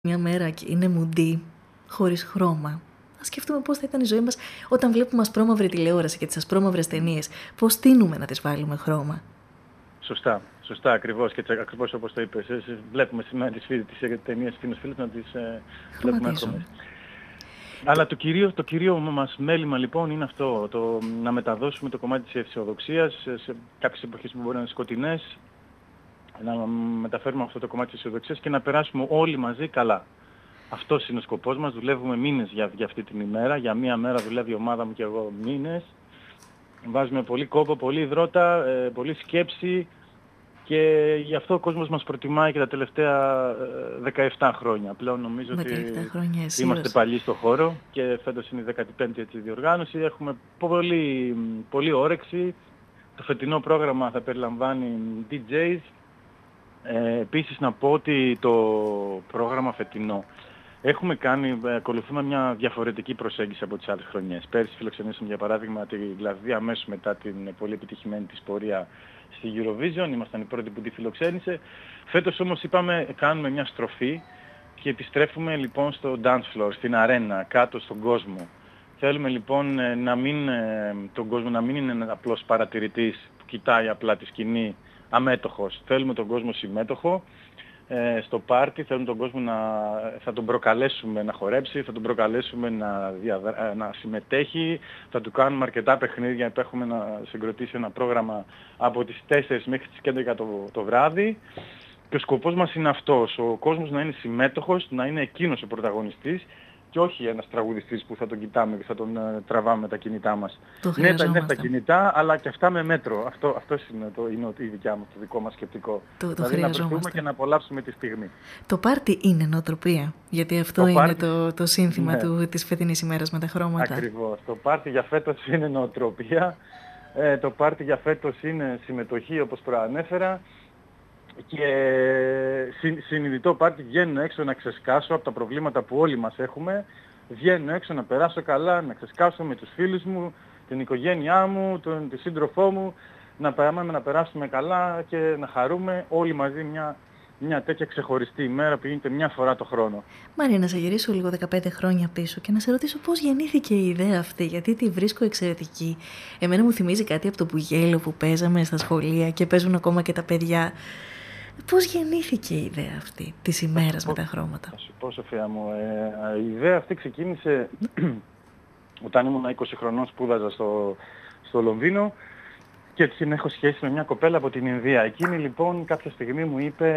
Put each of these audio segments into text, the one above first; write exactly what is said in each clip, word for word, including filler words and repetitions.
Μια μέρα και είναι μουντή, χωρίς χρώμα. Ας σκεφτούμε πώς θα ήταν η ζωή μας όταν βλέπουμε ασπρόμαυρη τηλεόραση και τις ασπρόμαυρες ταινίες. Πώς τείνουμε να τις βάλουμε χρώμα. Σωστά, σωστά, ακριβώς. Και ακριβώς όπως το είπες. Βλέπουμε σήμερα τις, τις ταινίες Φίλος Φίλος να τις ε, βλέπουμε χρώμες. Αλλά το κυρίω, το κυρίω μας μέλημα λοιπόν είναι αυτό, το να μεταδώσουμε το κομμάτι της αισιοδοξίας σε κάποιες εποχές που μπορεί να είναι σκοτεινές, να μεταφέρουμε αυτό το κομμάτι της αισιοδοξίας και να περάσουμε όλοι μαζί καλά. Αυτός είναι ο σκοπός μας, δουλεύουμε μήνες για, για αυτή την ημέρα, για μία μέρα δουλεύει η ομάδα μου και εγώ μήνες. Βάζουμε πολύ κόπο, πολύ υδρότα, ε, πολύ σκέψη και γι' αυτό ο κόσμος μας προτιμάει και τα τελευταία δεκαεπτά χρόνια. Πλέον νομίζω ότι χρόνια, είμαστε παλιοί στο χώρο και φέτος είναι η δέκατη πέμπτη έτσι, διοργάνωση. Έχουμε πολύ, πολύ όρεξη. Το φετινό πρόγραμμα θα περιλαμβάνει ντι τζέις. Ε, επίσης να πω ότι το πρόγραμμα φετινό έχουμε κάνει, ακολουθούμε μια διαφορετική προσέγγιση από τις άλλες χρονιές. Πέρυσι φιλοξενήσαμε για παράδειγμα τη Γλαδία αμέσως μετά την πολύ επιτυχημένη της πορεία στη Eurovision, ήμασταν οι πρώτοι που τη φιλοξένησε. Φέτος όμως είπαμε κάνουμε μια στροφή και επιστρέφουμε λοιπόν στο dance floor, στην αρένα, κάτω στον κόσμο. Θέλουμε λοιπόν να μην, τον κόσμο να μην είναι απλός παρατηρητής που κοιτάει απλά τη σκηνή αμέτωχος. Θέλουμε τον κόσμο συμμέτοχο ε, στο πάρτι, θέλουμε τον κόσμο να θα τον προκαλέσουμε να χορέψει, θα τον προκαλέσουμε να, διαδρα... να συμμετέχει, θα του κάνουμε αρκετά παιχνίδια που έχουμε να συγκροτήσει ένα πρόγραμμα από τις τέσσερις μέχρι τις έντεκα το, το βράδυ. Και ο σκοπός μας είναι αυτός, ο κόσμος να είναι συμμέτοχος, να είναι εκείνος ο πρωταγωνιστής και όχι ένας τραγουδιστής που θα τον κοιτάμε και θα τον uh, τραβάμε με τα κινητά μας. Ναι, τα είναι τα κινητά, αλλά και αυτά με μέτρο. Αυτό, αυτό είναι, το, είναι η δικιά μας, το δικό μας σκεπτικό. Το, το δηλαδή να βρεθούμε και να απολαύσουμε τη στιγμή. Το πάρτι είναι νοοτροπία, γιατί αυτό το είναι πάρτι... το, το σύνθημα ναι. του, της φετινής ημέρας με τα χρώματα. Ακριβώς. Το πάρτι για φέτος είναι νοοτροπία. Ε, το πάρτι για φέτος είναι συμμετοχή όπως προανέφερα. Και συνειδητό πάρτι βγαίνω έξω να ξεσκάσω από τα προβλήματα που όλοι μας έχουμε. Βγαίνω έξω να περάσω καλά, να ξεσκάσω με τους φίλους μου, την οικογένειά μου, τον, τη σύντροφό μου, να πάμε να περάσουμε καλά και να χαρούμε όλοι μαζί μια, μια τέτοια ξεχωριστή ημέρα που γίνεται μια φορά το χρόνο. Μαρία, να σε γυρίσω λίγο δεκαπέντε χρόνια πίσω και να σε ρωτήσω πώς γεννήθηκε η ιδέα αυτή, γιατί τη βρίσκω εξαιρετική. Εμένα μου θυμίζει κάτι από το Μπουγέλο που παίζαμε στα σχολεία και παίζουν ακόμα και τα παιδιά. Πώς γεννήθηκε η ιδέα αυτή της ημέρας με τα χρώματα? Θα σου πω, Σοφία μου, ε, η ιδέα αυτή ξεκίνησε όταν ήμουν είκοσι χρονών, σπούδαζα στο, στο Λονδίνο και έτσι έχω σχέση με μια κοπέλα από την Ινδία. Εκείνη λοιπόν κάποια στιγμή μου είπε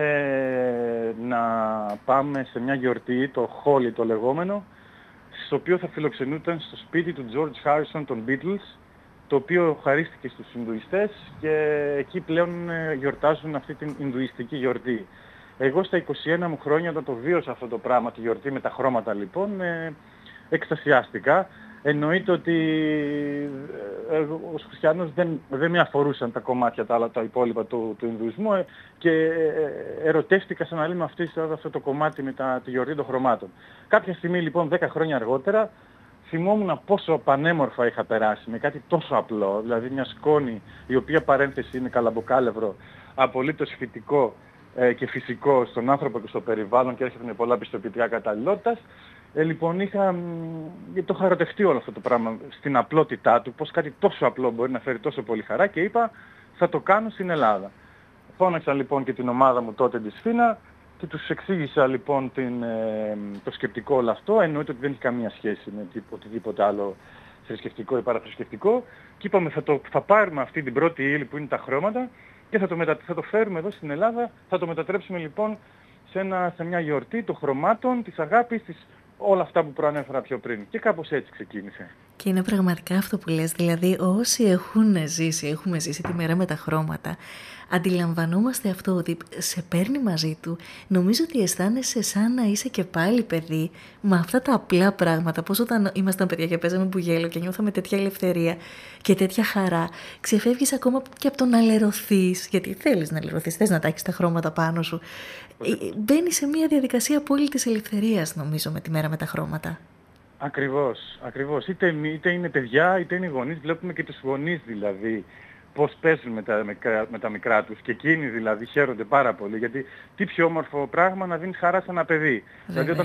να πάμε σε μια γιορτή, το Holi το λεγόμενο, στο οποίο θα φιλοξενούταν στο σπίτι του George Harrison των Beatles, το οποίο χαρίστηκε στους Ινδουιστές και εκεί πλέον γιορτάζουν αυτή την Ινδουιστική γιορτή. Εγώ στα είκοσι ένα μου χρόνια όταν το βίωσα αυτό το πράγμα, τη γιορτή με τα χρώματα λοιπόν, ε, εκστασιάστηκα. Εννοείται ότι ε, ως χριστιανός δεν, δεν με αφορούσαν τα κομμάτια τα άλλα, τα υπόλοιπα του, του Ινδουισμού ε, και ε, ερωτεύτηκα σαν να λέμε αυτή, αυτό το κομμάτι με τα, τη γιορτή των χρωμάτων. Κάποια στιγμή λοιπόν, δέκα χρόνια αργότερα, θυμόμουν πόσο πανέμορφα είχα περάσει με κάτι τόσο απλό, δηλαδή μια σκόνη η οποία παρένθεση είναι καλαμποκάλευρο, απολύτως φυτικό ε, και φυσικό στον άνθρωπο και στο περιβάλλον και έρχεται με πολλά πιστοποιητικά καταλληλότητας. Ε, λοιπόν, είχα, το είχα ερωτευτεί όλο αυτό το πράγμα στην απλότητά του, πως κάτι τόσο απλό μπορεί να φέρει τόσο πολύ χαρά και είπα θα το κάνω στην Ελλάδα. Φώναξα λοιπόν και την ομάδα μου τότε τη Σφίνα και τους εξήγησα λοιπόν την, ε, το σκεπτικό όλο αυτό, εννοείται ότι δεν έχει καμία σχέση με οτιδήποτε άλλο θρησκευτικό ή παραθρησκευτικό και είπαμε θα, το, θα πάρουμε αυτή την πρώτη ύλη που είναι τα χρώματα και θα το, μετα, θα το φέρουμε εδώ στην Ελλάδα, θα το μετατρέψουμε λοιπόν σε, ένα, σε μια γιορτή των χρωμάτων, της αγάπης, της, όλα αυτά που προανέφερα πιο πριν. Και κάπως έτσι ξεκίνησε. Και είναι πραγματικά αυτό που λες, δηλαδή όσοι έχουν ζήσει, έχουμε ζήσει τη μέρα με τα χρώματα, αντιλαμβανόμαστε αυτό ότι σε παίρνει μαζί του, νομίζω ότι αισθάνεσαι σαν να είσαι και πάλι παιδί με αυτά τα απλά πράγματα, πως όταν ήμασταν παιδιά και παίζαμε Μπουγέλο και νιώθαμε τέτοια ελευθερία και τέτοια χαρά, ξεφεύγεις ακόμα και από το να λερωθείς, γιατί θέλεις να λερωθείς, θες να τάξεις τα χρώματα πάνω σου. Μπαίνεις σε μια διαδικασία απόλυτης ελευθερίας νομίζω με τη μέρα με τα χρώματα. Ακριβώς, ακριβώς. Είτε, είτε είναι παιδιά, είτε είναι γονείς. Βλέπουμε και τους γονείς δηλαδή πώς παίζουν με τα, μικρά, με τα μικρά τους και εκείνοι δηλαδή χαίρονται πάρα πολύ γιατί τι πιο όμορφο πράγμα να δίνεις χαρά σε ένα παιδί. Δηλαδή όταν